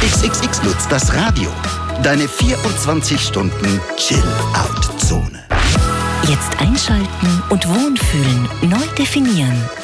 XXX nutzt das Radio. Deine 24 Stunden Chill-Out-Zone. Jetzt einschalten und Wohnfühlen neu definieren.